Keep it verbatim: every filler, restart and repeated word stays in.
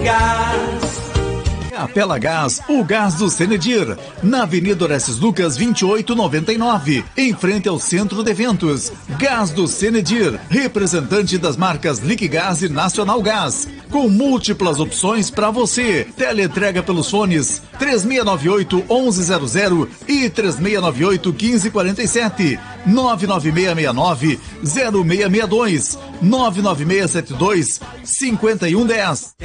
Gás. A Pela Gás, o gás do Senedir, na Avenida Orestes Lucas vinte e oito noventa e nove, em frente ao Centro de Eventos. Gás do Senedir, representante das marcas Liquigás e Nacional Gás, com múltiplas opções para você. Teleentrega pelos fones três seis nove oito, onze zero zero e três seis nove oito, quinze quarenta e sete, nove nove seis seis nove, zero seis seis dois, nove nove seis sete dois, cinco um um zero.